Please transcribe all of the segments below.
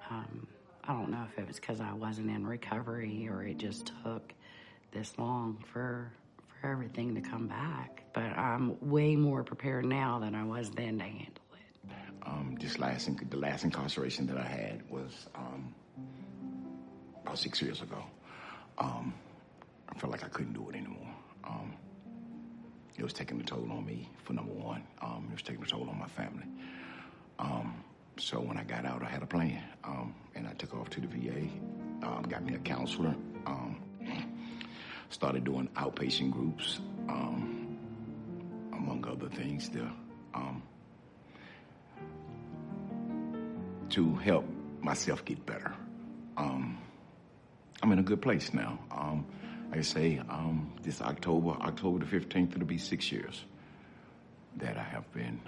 I don't know if it was because I wasn't in recovery or it just took this long for everything to come back. But I'm way more prepared now than I was then to handle it. The last incarceration that I had was about 6 years ago. I felt like I couldn't do it anymore. It was taking a toll on me, for number one. It was taking a toll on my family. So when I got out, I had a plan, and I took off to the VA, got me a counselor, started doing outpatient groups, among other things, to help myself get better. I'm in a good place now. Like I say, this October the 15th, it'll be 6 years that I have been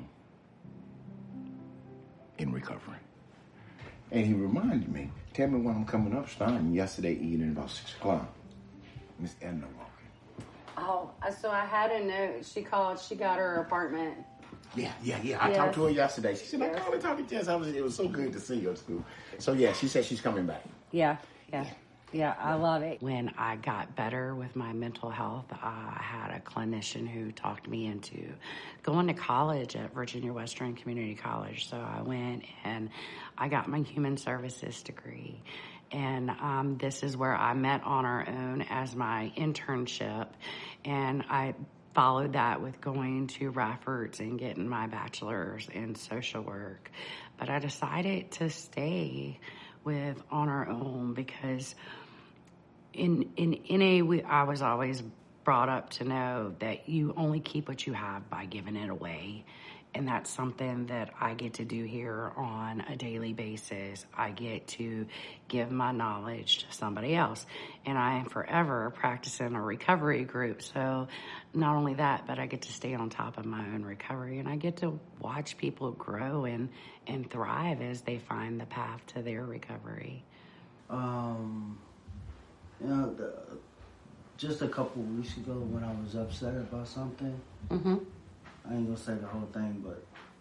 in recovery. And he reminded me, tell me when I'm coming up, starting yesterday evening about 6 o'clock. Miss Edna walking. Oh, so I had a note. She called. She got her apartment. Yeah. I talked to her yesterday. She said, I called talking to Jess. It was so good to see her at school. So, yeah, she said she's coming back. Yeah, I love it. When I got better with my mental health, I had a clinician who talked me into going to college at Virginia Western Community College. So I went and I got my human services degree. And this is where I met On Our Own as my internship. And I followed that with going to Raffert's and getting my bachelor's in social work. But I decided to stay with On Our Own because in NA, I was always brought up to know that you only keep what you have by giving it away. And that's something that I get to do here on a daily basis. I get to give my knowledge to somebody else. And I am forever practicing a recovery group. So not only that, but I get to stay on top of my own recovery. And I get to watch people grow and thrive as they find the path to their recovery. Just a couple of weeks ago when I was upset about something, I ain't gonna say the whole thing, but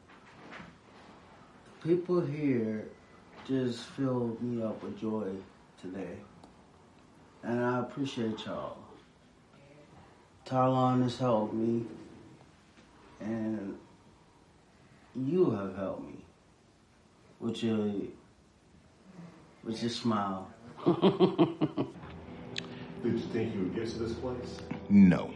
people here just filled me up with joy today. And I appreciate y'all. Tarlon has helped me, and you have helped me with your smile. Did you think you would get to this place? No.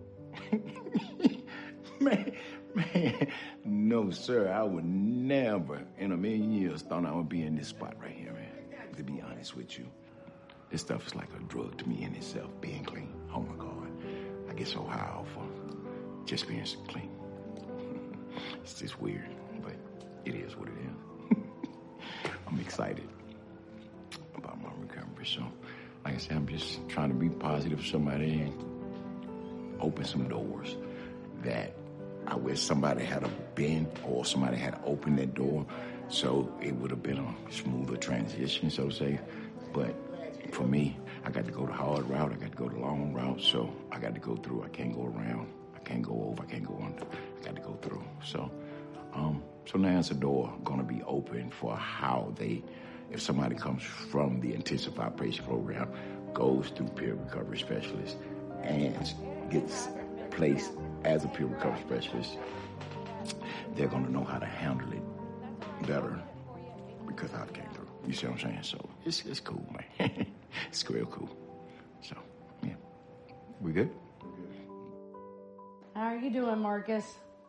Man, no, sir. I would never in a million years thought I would be in this spot right here, man. To be honest with you. This stuff is like a drug to me in itself, being clean. Oh, my God. I get so high off of just being clean. It's just weird, but it is what it is. I'm excited about my recovery, so like I said, I'm just trying to be positive for somebody and open some doors that I wish somebody had a been or somebody had opened that door so it would have been a smoother transition, so to say. But for me, I got to go the hard route. I got to go the long route, so I got to go through. I can't go around. I can't go over. I can't go under. I got to go through. So now it's a door going to be open for how if somebody comes from the intensive outpatient program, goes through peer recovery specialist, and gets placed as a peer recovery specialist, they're going to know how to handle it better because I came through. You see what I'm saying? So it's cool, man. It's real cool. So, yeah. We good? How are you doing, Marcus?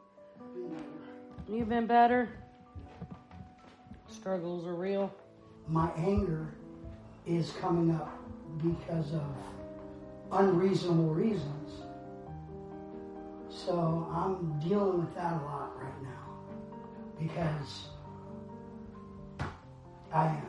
You been better? Struggles are real. My anger is coming up because of unreasonable reasons. So I'm dealing with that a lot right now because I am.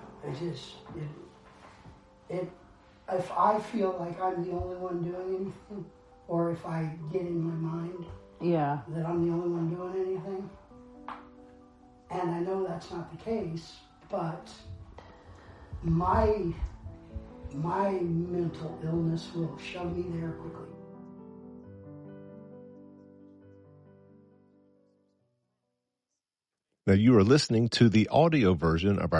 If I feel like I'm the only one doing anything, or if I get in my mind that I'm the only one doing anything, and I know that's not the case, but my mental illness will shove me there quickly. Now, you are listening to the audio version of our